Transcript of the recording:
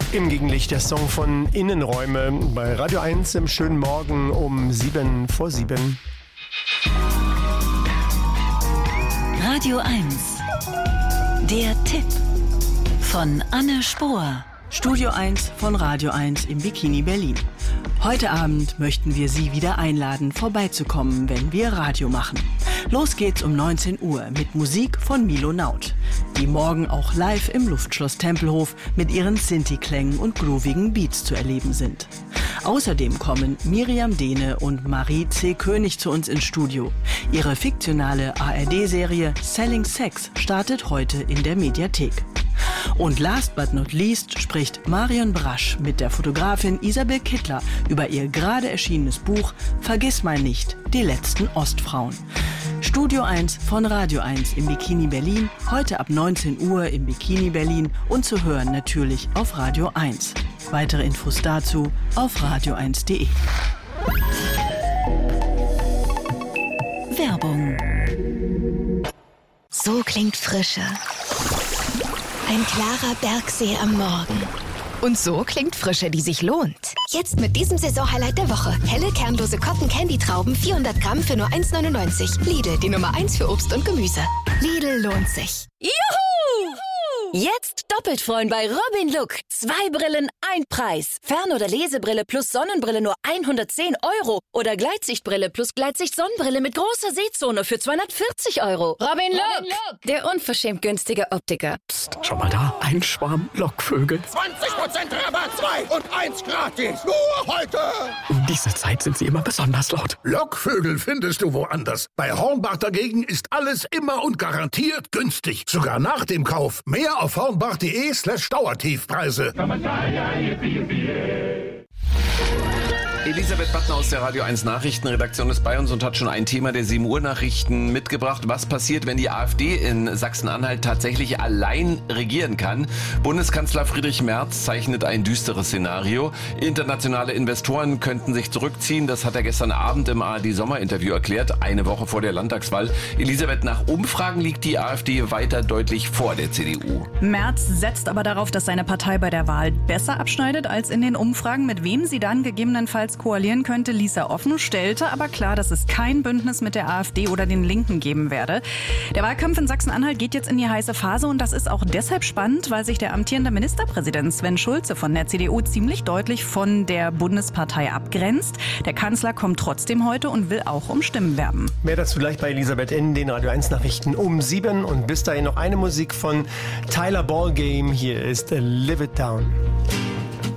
Im Gegenlicht der Song von Innenräume bei Radio 1 im schönen Morgen um 7:07. Radio 1, der Tipp von Anne Spohr. Studio 1 von Radio 1 im Bikini Berlin. Heute Abend möchten wir Sie wieder einladen, vorbeizukommen, wenn wir Radio machen. Los geht's um 19 Uhr mit Musik von Milo Naut, die morgen auch live im Luftschloss Tempelhof mit ihren Sinti-Klängen und groovigen Beats zu erleben sind. Außerdem kommen Miriam Dehne und Marie C. König zu uns ins Studio. Ihre fiktionale ARD-Serie Selling Sex startet heute in der Mediathek. Und last but not least spricht Marion Brasch mit der Fotografin Isabel Kittler über ihr gerade erschienenes Buch Vergiss mal nicht, die letzten Ostfrauen. Studio 1 von Radio 1 im Bikini Berlin, heute ab 19 Uhr im Bikini Berlin und zu hören natürlich auf Radio 1. Weitere Infos dazu auf radio1.de. Werbung. So klingt Frische. Ein klarer Bergsee am Morgen. Und so klingt Frische, die sich lohnt. Jetzt mit diesem Saisonhighlight der Woche. Helle, kernlose Cotton-Candy-Trauben, 400 Gramm für nur 1,99. Lidl, die Nummer 1 für Obst und Gemüse. Lidl lohnt sich. Juhu! Jetzt doppelt freuen bei Robin Look. 2 Brillen, 1 Preis. Fern- oder Lesebrille plus Sonnenbrille nur 110 €. Oder Gleitsichtbrille plus Gleitsicht-Sonnenbrille mit großer Sehzone für 240 €. Robin Look, der unverschämt günstige Optiker. Psst, schau mal da, ein Schwarm Lockvögel. 20% Rabatt, 2 und 1 gratis. Nur heute. Um diese Zeit sind sie immer besonders laut. Lockvögel findest du woanders. Bei Hornbach dagegen ist alles immer und garantiert günstig. Sogar nach dem Kauf. Mehr auf hornbach.de/Dauertiefpreise. Elisabeth Battner aus der Radio 1 Nachrichtenredaktion ist bei uns und hat schon ein Thema der 7 Uhr Nachrichten mitgebracht. Was passiert, wenn die AfD in Sachsen-Anhalt tatsächlich allein regieren kann? Bundeskanzler Friedrich Merz zeichnet ein düsteres Szenario. Internationale Investoren könnten sich zurückziehen. Das hat er gestern Abend im ARD-Sommerinterview erklärt, eine Woche vor der Landtagswahl. Elisabeth, nach Umfragen liegt die AfD weiter deutlich vor der CDU. Merz setzt aber darauf, dass seine Partei bei der Wahl besser abschneidet als in den Umfragen. Mit wem sie dann gegebenenfalls koalieren könnte, ließ er offen, stellte aber klar, dass es kein Bündnis mit der AfD oder den Linken geben werde. Der Wahlkampf in Sachsen-Anhalt geht jetzt in die heiße Phase und das ist auch deshalb spannend, weil sich der amtierende Ministerpräsident Sven Schulze von der CDU ziemlich deutlich von der Bundespartei abgrenzt. Der Kanzler kommt trotzdem heute und will auch um Stimmen werben. Mehr dazu gleich bei Elisabeth in den Radio 1 Nachrichten um 7 und bis dahin noch eine Musik von Tyler Ballgame. Hier ist Live It Down.